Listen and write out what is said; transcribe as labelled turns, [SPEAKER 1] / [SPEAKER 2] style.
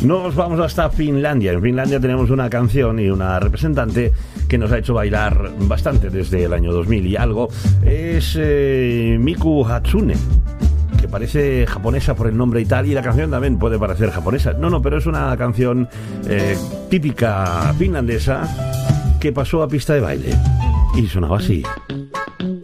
[SPEAKER 1] Nos vamos hasta Finlandia. En Finlandia tenemos una canción y una representante que nos ha hecho bailar bastante desde el año 2000 y algo. Es Miku Hatsune, que parece japonesa por el nombre y tal, y la canción también puede parecer japonesa. No, pero es una canción típica finlandesa que pasó a pista de baile y sonaba así.